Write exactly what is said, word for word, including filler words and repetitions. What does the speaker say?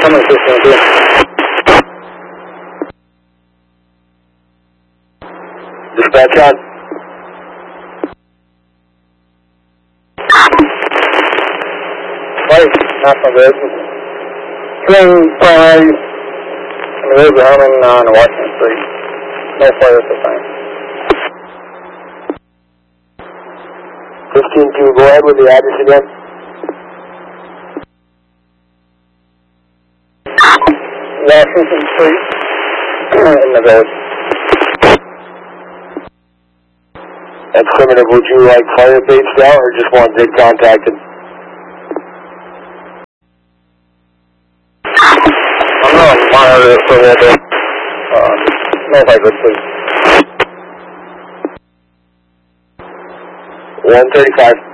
Coming fifteen two. Dispatch on. Right, National Grid. Train five, and the roads are humming on Washington Street. No fire at this time. fifteen two, go ahead with the address again. Washington Street in the village. Affirmative, would you like fire paged out or just want grid contacted? I'm going to monitor this for a little bit. Uh, no fire, please. one thirty-five.